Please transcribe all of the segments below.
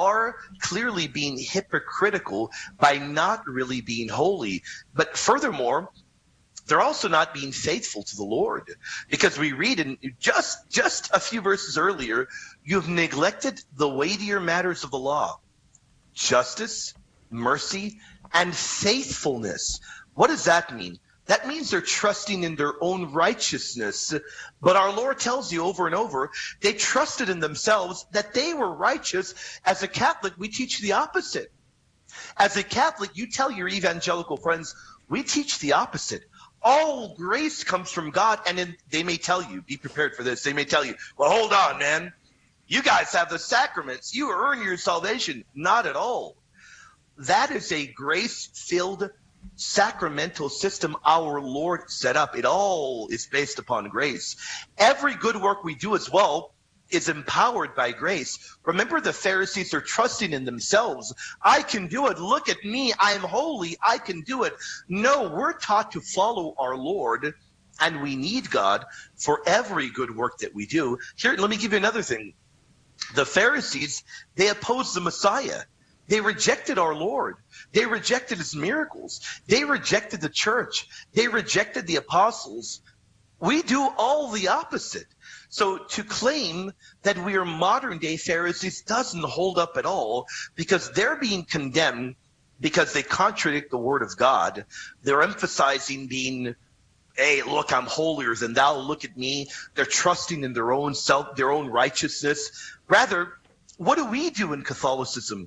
are clearly being hypocritical by not really being holy. But furthermore, they're also not being faithful to the Lord, because we read in just a few verses earlier, you've neglected the weightier matters of the law, justice, mercy, and faithfulness. What does that mean? That means they're trusting in their own righteousness. But our Lord tells you over and over, they trusted in themselves that they were righteous. As a Catholic, we teach the opposite. As a Catholic, you tell your evangelical friends, we teach the opposite. All grace comes from God, and then they may tell you, be prepared for this, they may tell you, well, hold on, man. You guys have the sacraments. You earn your salvation. Not at all. That is a grace-filled sacramental system our Lord set up. It all is based upon grace. Every good work we do as well is empowered by grace. Remember, the Pharisees are trusting in themselves. I can do it. Look at me. I am holy. I can do it. No, we're taught to follow our Lord, and we need God for every good work that we do. Here, let me give you another thing. The Pharisees, they opposed the Messiah. They rejected our Lord. They rejected his miracles. They rejected the church. They rejected the apostles. We do all the opposite. So to claim that we are modern day Pharisees doesn't hold up at all, because they're being condemned because they contradict the word of God. They're emphasizing being, hey, look, I'm holier than thou, look at me. They're trusting in their own self, their own righteousness. Rather, what do we do in Catholicism?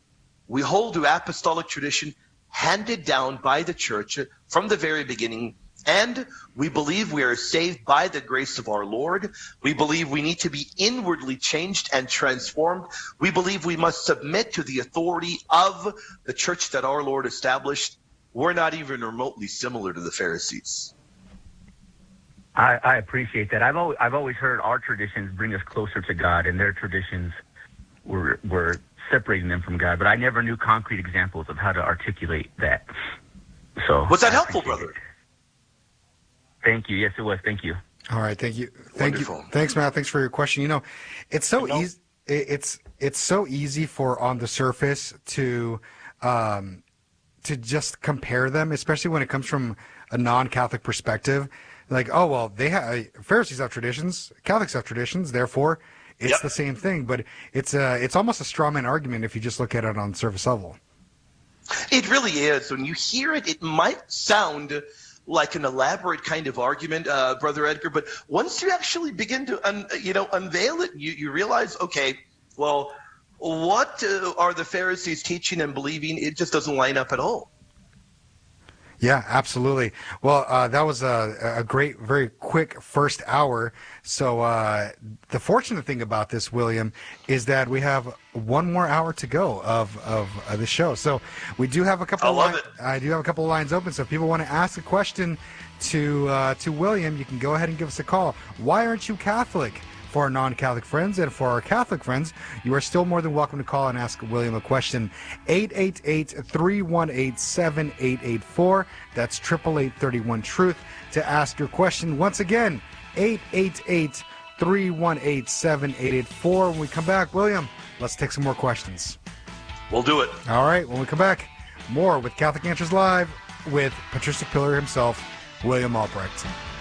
We hold to apostolic tradition handed down by the church from the very beginning, and we believe we are saved by the grace of our Lord. We believe we need to be inwardly changed and transformed. We believe we must submit to the authority of the church that our Lord established. We're not even remotely similar to the Pharisees. I appreciate that. I've always heard our traditions bring us closer to God, and their traditions were separating them from God. But I never knew concrete examples of how to articulate that. So was that helpful, brother? Thank you. Yes, it was. Thank you. All right. Thank you. Wonderful. You. Thanks, Matt. Thanks for your question. You know, it's so easy. It's so easy for on the surface to just compare them, especially when it comes from a non-Catholic perspective. Like, oh well, they have Pharisees have traditions, Catholics have traditions, therefore it's the same thing. But it's almost a straw man argument if you just look at it on the surface level. It really is. When you hear it, it might sound like an elaborate kind of argument, Brother Edgar, but once you actually begin to unveil it, you realize, okay, well, what are the Pharisees teaching and believing? It just doesn't line up at all. Yeah, absolutely. Well, that was a great, very quick first hour. So the fortunate thing about this, William, is that we have one more hour to go of the show. So we do have a couple. I do have a couple of lines open. So if people want to ask a question to William, you can go ahead and give us a call. Why aren't you Catholic? For our non-Catholic friends, and for our Catholic friends, you are still more than welcome to call and ask William a question. 888-318-7884. That's 888-31-TRUTH to ask your question. Once again, 888-318-7884. When we come back, William, let's take some more questions. We'll do it. All right, when we come back, more with Catholic Answers Live with patristic pillar himself, William Albrecht.